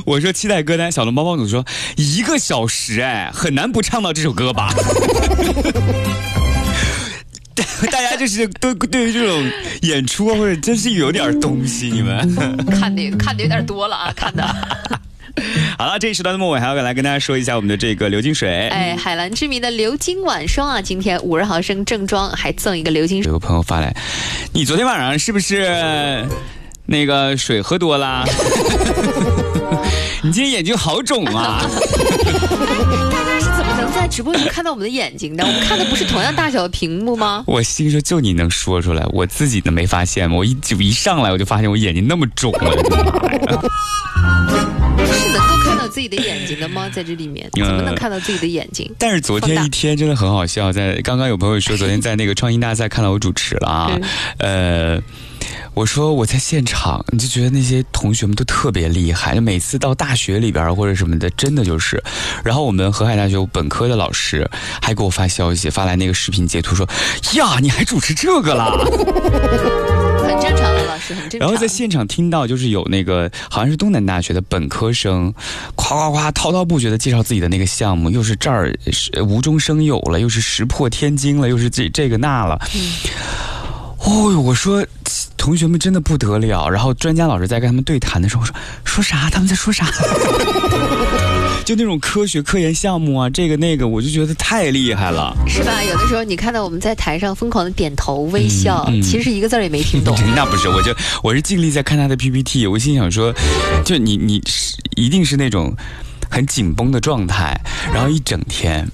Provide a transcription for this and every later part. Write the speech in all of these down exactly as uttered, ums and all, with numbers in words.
我说期待歌单，小笼包包总说一个小时，哎，很难不唱到这首歌吧？大家就是对对于这种演出或者真是有点东西，你们看的看的有点多了啊，看的。 好了，这一时段的末尾还要来跟大家说一下我们的这个流金水。 哎，海蓝之谜的流金晚霜啊，今天五十毫升正装还赠一个流金水。 有个朋友发来，你昨天晚上是不是那个水喝多了？你今天眼睛好肿啊！ 大家是怎么能在直播中看到我们的眼睛的？我们看的不是同样大小的屏幕吗？ 我心说，就你能说出来，我自己都没发现吗？我一一上来我就发现我眼睛那么肿，我的妈呀！ 是能够看到自己的眼睛的吗？在这里面怎么能看到自己的眼睛？ 但是昨天一天真的很好笑，在刚刚有朋友说昨天在那个创新大赛看到我主持了啊，呃。我说我在现场，你就觉得那些同学们都特别厉害，每次到大学里边或者什么的，真的就是。然后我们河海大学本科的老师还给我发消息，发来那个视频截图说：“呀，你还主持这个啦？” 很正常的老师，很正常。 然后在现场听到就是有那个好像是东南大学的本科生，夸夸夸滔滔不绝的介绍自己的那个项目，又是这儿无中生有了，又是石破天惊了，又是这这个那了。嗯哦，我说同学们真的不得了，然后专家老师在跟他们对谈的时候说说啥？他们在说啥？就那种科学科研项目啊，这个那个，我就觉得太厉害了， 是吧？有的时候你看到我们在台上疯狂的点头微笑，嗯嗯、其实一个字也没听懂。 那不是，我就我是尽力在看他的 P P T， 我心想说，就你你一定是那种很紧绷的状态，然后一整天。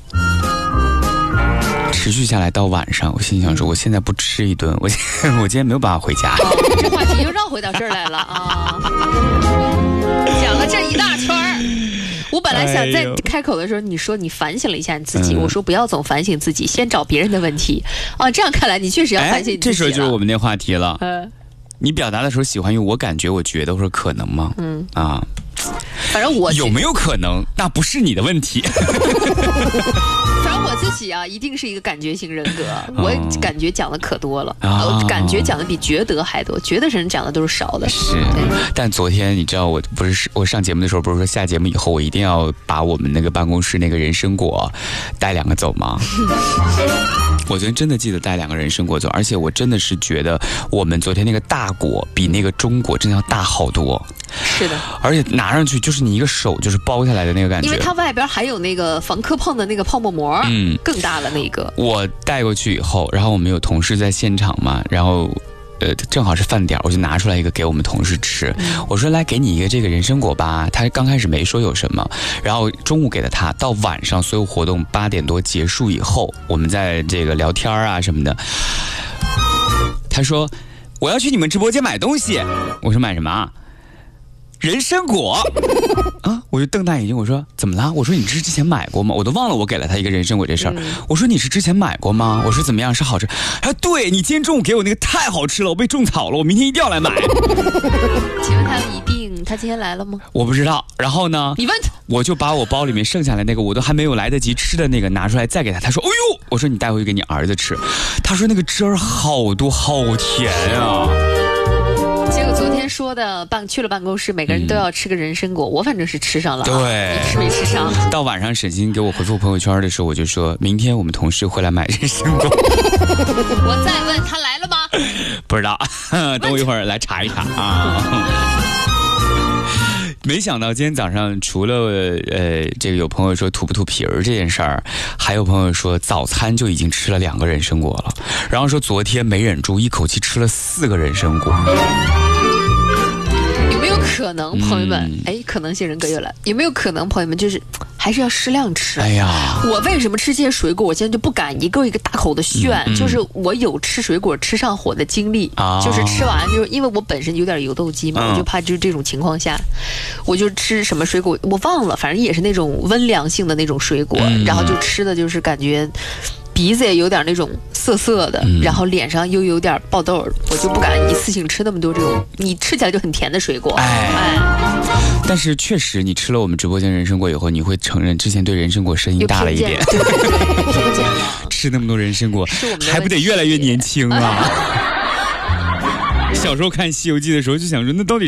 持续下来到晚上，我心想说，我现在不吃一顿，我我今天没有办法回家。 哦、这话题又绕回到这儿来了啊！讲了这一大圈儿，我本来想在开口的时候，你说你反省了一下你自己，哎、我说不要总反省自己，先找别人的问题啊。这样看来，你确实要反省你自己了。 哎、这时候就是我们那话题了。 嗯， 你表达的时候喜欢用我感觉、我觉得或者可能吗？嗯啊， 反正我有没有可能，那不是你的问题。 反正我自己啊，一定是一个感觉型人格，哦、我感觉讲的可多了，哦、感觉讲的比觉得还多，觉得人讲的都是少的。 是，但昨天你知道，我不是我上节目的时候，不是说下节目以后我一定要把我们那个办公室那个人参果带两个走吗？我昨天真的记得带两个人参果走，而且我真的是觉得我们昨天那个大果比那个中果真的要大好多。 是的， 而且拿上去就是你一个手就是包下来的那个感觉， 因为它外边还有那个防磕碰的那个泡沫膜，嗯，更大了那个。 我带过去以后，然后我们有同事在现场嘛，然后呃正好是饭点，我就拿出来一个给我们同事吃。嗯、我说来给你一个这个人参果吧，他刚开始没说有什么，然后中午给了他，到晚上所有活动八点多结束以后，我们在这个聊天啊什么的，他说我要去你们直播间买东西，我说买什么啊？人参果啊！我就瞪大眼睛，我说怎么了？我说你是之前买过吗？我都忘了我给了他一个人参果这事儿。嗯、我说你是之前买过吗？我说怎么样？是好吃？他说对，你今天中午给我那个太好吃了，我被种草了，我明天一定要来买。 请问他一定他今天来了吗？ 我不知道。然后呢？ 你问他， 我就把我包里面剩下来那个我都还没有来得及吃的那个拿出来再给他。他说：“哎呦！”我说你带回去给你儿子吃。他说那个汁儿好多，好甜啊。 结果昨天说的办去了办公室，每个人都要吃个人参果，嗯、我反正是吃上了、啊。 对， 你吃没吃上？ 到晚上沈鑫给我回复朋友圈的时候，我就说明天我们同事会来买人参果。 我再问他来了吗？ 不知道，等我一会儿来查一查啊。没想到今天早上除了呃这个有朋友说吐不吐皮儿这件事儿，还有朋友说早餐就已经吃了两个人参果了，然后说昨天没忍住一口气吃了四个人参果。 有没有可能朋友们，哎、嗯，可能性人格又来，有没有可能朋友们就是还是要适量吃？哎呀，我为什么吃这些水果我现在就不敢一个一个大口的炫、嗯、就是我有吃水果吃上火的经历、啊、就是吃完就是因为我本身有点油痘肌嘛、嗯、我就怕就是这种情况下我就吃什么水果我忘了，反正也是那种温凉性的那种水果、嗯、然后就吃的就是感觉鼻子也有点那种涩涩的、嗯、然后脸上又有点爆痘，我就不敢一次性吃那么多这种你吃起来就很甜的水果。 哎, 哎但是确实你吃了我们直播间人参果以后，你会承认之前对人参果声音大了一点。 对对对，偏见了。 吃那么多人参果还不得越来越年轻啊。小时候看西游记的时候就想说那到底